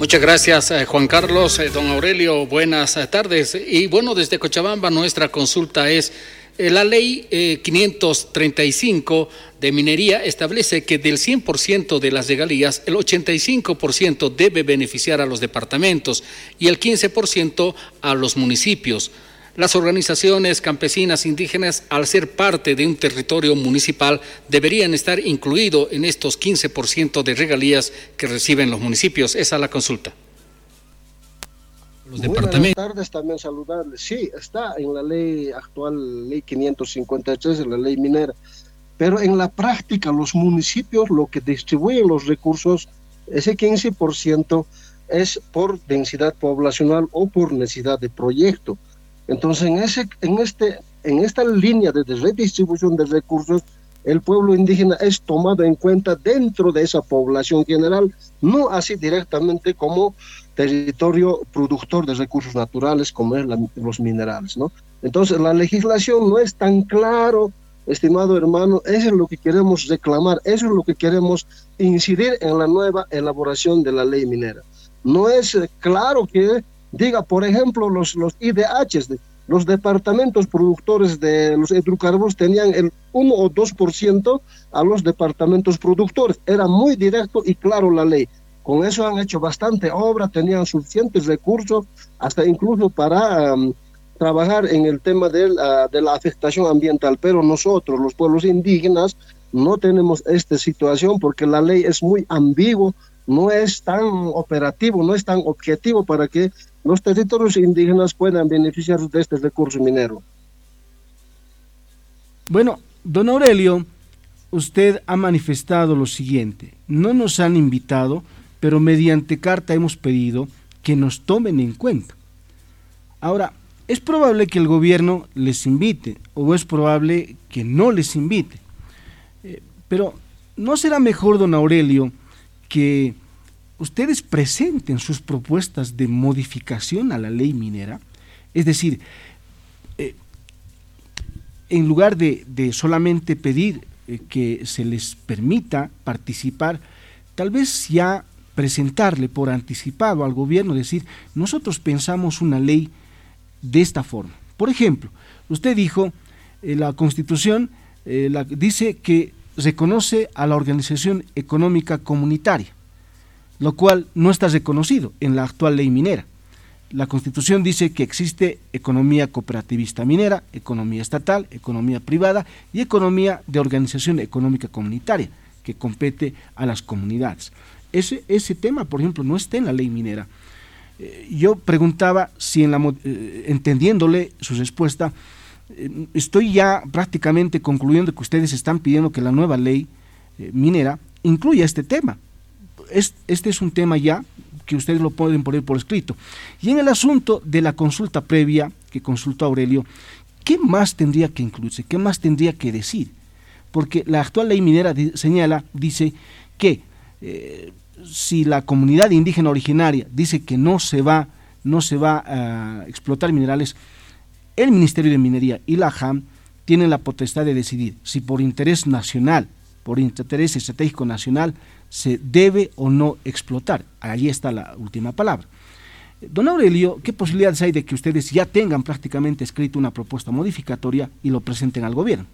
Muchas gracias, Juan Carlos. Don Aurelio, buenas tardes. Y bueno, desde Cochabamba nuestra consulta es, la ley 535 de minería establece que del 100% de las regalías, el 85% debe beneficiar a los departamentos y el 15% a los municipios. Las organizaciones campesinas indígenas, al ser parte de un territorio municipal, deberían estar incluidos en estos 15% de regalías que reciben los municipios. Esa es la consulta. Los departamentos. Buenas tardes, también saludarles. Sí, está en la ley actual, ley 553, la ley minera, pero en la práctica los municipios lo que distribuyen los recursos, ese 15% es por densidad poblacional o por necesidad de proyecto. Entonces, en esta línea de redistribución de recursos, el pueblo indígena es tomado en cuenta dentro de esa población general, no así directamente como territorio productor de recursos naturales como es los minerales, ¿no? Entonces, la legislación no es tan claro, estimado hermano, eso es lo que queremos reclamar, eso es lo que queremos incidir en la nueva elaboración de la ley minera. No es claro que diga, por ejemplo, los IDHs, los departamentos productores de los hidrocarburos tenían el 1 o 2% a los departamentos productores. Era muy directo y claro la ley. Con eso han hecho bastante obra, tenían suficientes recursos, hasta incluso para trabajar en el tema de la afectación ambiental. Pero nosotros, los pueblos indígenas, no tenemos esta situación porque la ley es muy ambigua, no es tan operativo, no es tan objetivo para que los territorios indígenas puedan beneficiar de este recurso minero. Bueno, don Aurelio, usted ha manifestado lo siguiente: no nos han invitado, pero mediante carta hemos pedido que nos tomen en cuenta. Ahora, es probable que el gobierno les invite, o es probable que no les invite, pero ¿no será mejor, don Aurelio, que ustedes presenten sus propuestas de modificación a la ley minera? Es decir, en lugar de solamente pedir que se les permita participar, tal vez ya presentarle por anticipado al gobierno, decir, nosotros pensamos una ley de esta forma. Por ejemplo, usted dijo, la Constitución dice que reconoce a la organización económica comunitaria, lo cual no está reconocido en la actual ley minera. La Constitución dice que existe economía cooperativista minera, economía estatal, economía privada y economía de organización económica comunitaria, que compete a las comunidades. Ese tema, por ejemplo, no está en la ley minera. Yo preguntaba si, entendiéndole su respuesta, estoy ya prácticamente concluyendo que ustedes están pidiendo que la nueva ley minera incluya este tema. Este es un tema ya que ustedes lo pueden poner por escrito. Y en el asunto de la consulta previa que consultó Aurelio, ¿qué más tendría que incluirse? ¿Qué más tendría que decir? Porque la actual ley minera dice que si la comunidad indígena originaria dice que no se va a explotar minerales, el Ministerio de Minería y la JAM tienen la potestad de decidir si por interés nacional, por interés estratégico nacional, se debe o no explotar. Allí está la última palabra. Don Aurelio, ¿qué posibilidades hay de que ustedes ya tengan prácticamente escrito una propuesta modificatoria y lo presenten al gobierno?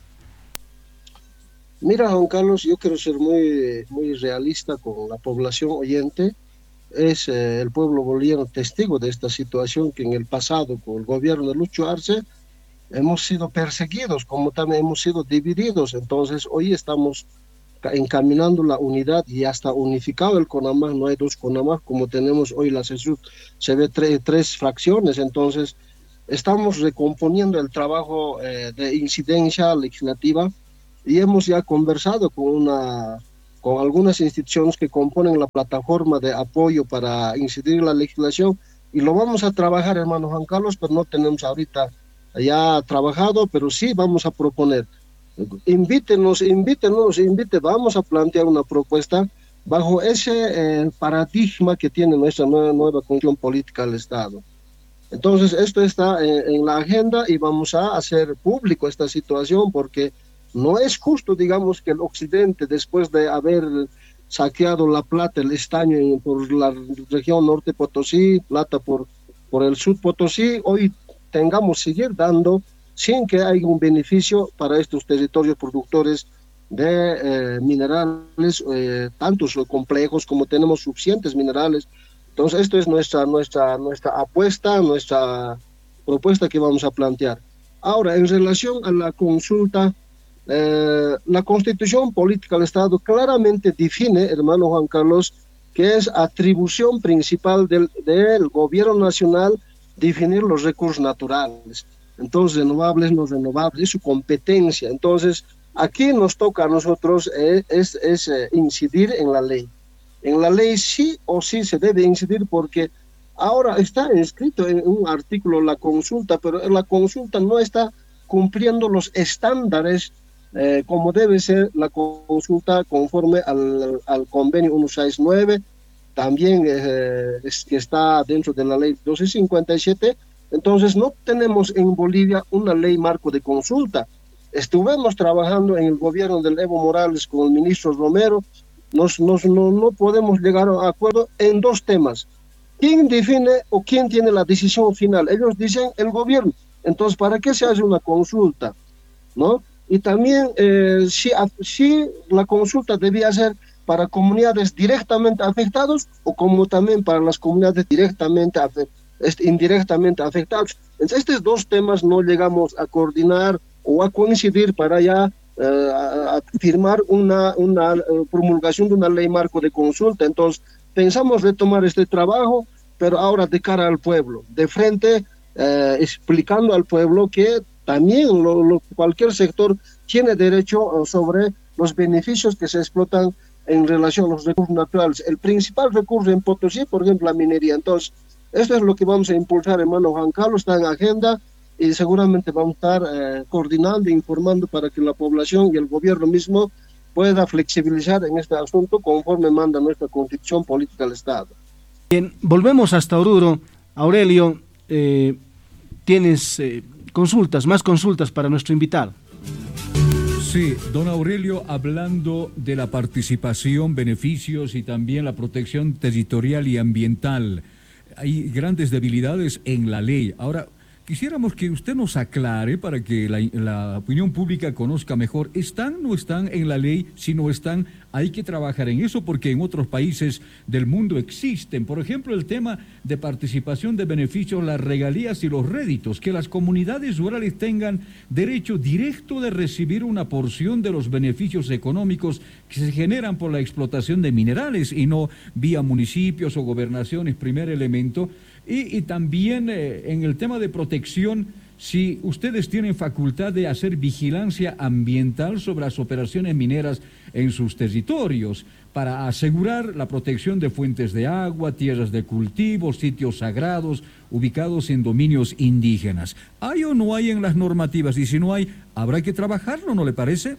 Mira, Juan Carlos, yo quiero ser muy realista con la población oyente. Es el pueblo boliviano testigo de esta situación, que en el pasado, con el gobierno de Lucho Arce, hemos sido perseguidos, como también hemos sido divididos. Entonces, hoy estamos encaminando la unidad y hasta unificado el CONAMAS. No hay dos CONAMAS como tenemos hoy la CESUD, se ve tres fracciones. Entonces, estamos recomponiendo el trabajo de incidencia legislativa y hemos ya conversado con algunas instituciones que componen la plataforma de apoyo para incidir en la legislación, y lo vamos a trabajar, hermano Juan Carlos, pero no tenemos ahorita ya trabajado, pero sí vamos a proponer. Invítenos, vamos a plantear una propuesta bajo ese paradigma que tiene nuestra nueva constitución política del Estado. Entonces, esto está en la agenda y vamos a hacer público esta situación, porque no es justo, digamos, que el Occidente, después de haber saqueado la plata, el estaño por la región norte Potosí, plata por el sur Potosí, hoy tengamos seguir dando sin que haya un beneficio para estos territorios productores de minerales, tantos complejos como tenemos suficientes minerales. Entonces, esto es nuestra apuesta, nuestra propuesta que vamos a plantear. Ahora, en relación a la consulta, la Constitución Política del Estado claramente define, hermano Juan Carlos, que es atribución principal del gobierno nacional definir los recursos naturales. Entonces, renovables, no renovables, es su competencia. Entonces, aquí nos toca a nosotros incidir en la ley. En la ley sí o sí se debe incidir porque ahora está inscrito en un artículo la consulta, pero la consulta no está cumpliendo los estándares como debe ser la consulta conforme al convenio 169, también que está dentro de la ley 1257. Entonces no tenemos en Bolivia una ley marco de consulta. Estuvimos trabajando en el gobierno del Evo Morales con el ministro Romero, no podemos llegar a acuerdo en dos temas. ¿Quién define o quién tiene la decisión final? Ellos dicen el gobierno. Entonces, ¿para qué se hace una consulta? ¿No? Y también, si la consulta debía ser para comunidades directamente afectadas o como también para las comunidades indirectamente afectadas. Entonces, estos dos temas no llegamos a coordinar o a coincidir para ya a firmar una promulgación de una ley marco de consulta. Entonces, pensamos retomar este trabajo, pero ahora de cara al pueblo, de frente, explicando al pueblo que también cualquier sector tiene derecho sobre los beneficios que se explotan en relación a los recursos naturales. El principal recurso en Potosí, por ejemplo, la minería. Entonces, esto es lo que vamos a impulsar, hermano Juan Carlos, está en agenda y seguramente vamos a estar coordinando e informando para que la población y el gobierno mismo pueda flexibilizar en este asunto conforme manda nuestra Constitución Política del Estado. Bien, volvemos hasta Oruro. Aurelio, tienes más consultas para nuestro invitado. Sí, don Aurelio, hablando de la participación, beneficios y también la protección territorial y ambiental, hay grandes debilidades en la ley. Ahora, quisiéramos que usted nos aclare para que la opinión pública conozca mejor. ¿Están o no están en la ley? Si no están, hay que trabajar en eso porque en otros países del mundo existen. Por ejemplo, el tema de participación de beneficios, las regalías y los réditos. Que las comunidades rurales tengan derecho directo de recibir una porción de los beneficios económicos que se generan por la explotación de minerales y no vía municipios o gobernaciones, primer elemento. Y también en el tema de protección, si ustedes tienen facultad de hacer vigilancia ambiental sobre las operaciones mineras en sus territorios para asegurar la protección de fuentes de agua, tierras de cultivo, sitios sagrados ubicados en dominios indígenas. ¿Hay o no hay en las normativas? Y si no hay, habrá que trabajarlo, ¿no le parece?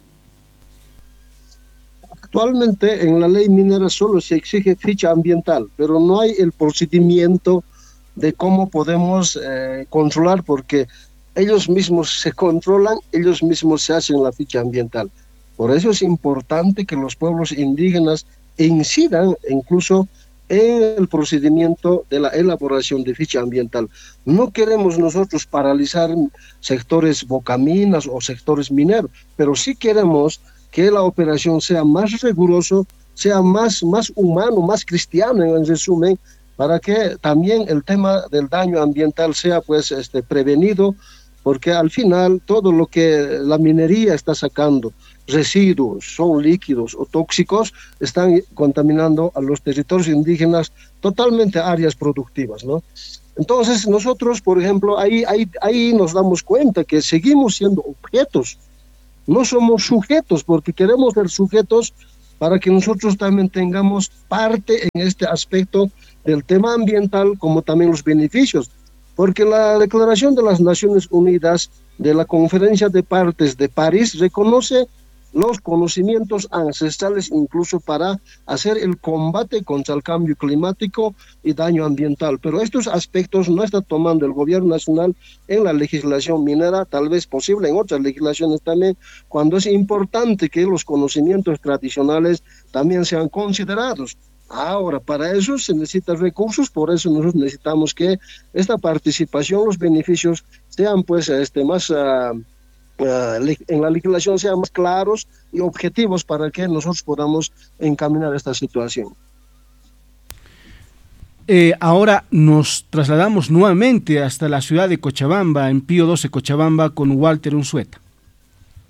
Actualmente en la ley minera solo se exige ficha ambiental, pero no hay el procedimiento de cómo podemos controlar, porque ellos mismos se controlan, ellos mismos se hacen la ficha ambiental. Por eso es importante que los pueblos indígenas incidan incluso en el procedimiento de la elaboración de ficha ambiental. No queremos nosotros paralizar sectores bocaminas o sectores mineros, pero sí queremos que la operación sea más riguroso, sea más humano, más cristiano en resumen, para que también el tema del daño ambiental sea pues prevenido, porque al final todo lo que la minería está sacando, residuos, son líquidos o tóxicos, están contaminando a los territorios indígenas, totalmente áreas productivas, ¿no? Entonces nosotros, por ejemplo, ahí nos damos cuenta que seguimos siendo objetos, no somos sujetos, porque queremos ser sujetos para que nosotros también tengamos parte en este aspecto del tema ambiental, como también los beneficios, porque la Declaración de las Naciones Unidas de la Conferencia de Partes de París reconoce los conocimientos ancestrales incluso para hacer el combate contra el cambio climático y daño ambiental. Pero estos aspectos no está tomando el gobierno nacional en la legislación minera, tal vez posible en otras legislaciones también, cuando es importante que los conocimientos tradicionales también sean considerados. Ahora, para eso se necesitan recursos, por eso nosotros necesitamos que esta participación, los beneficios sean pues más... en la legislación sean más claros y objetivos para que nosotros podamos encaminar esta situación. Ahora nos trasladamos nuevamente hasta la ciudad de Cochabamba, en Pío XII Cochabamba, con Walter Unzueta.